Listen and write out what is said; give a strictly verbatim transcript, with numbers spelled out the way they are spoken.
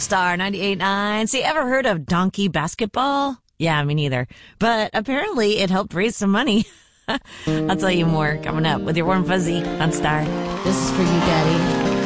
Star ninety-eight point nine. See, ever heard of donkey basketball? Yeah, me neither. But apparently it helped raise some money. I'll tell you more coming up with your Warm Fuzzy on Star. This is for you, Daddy.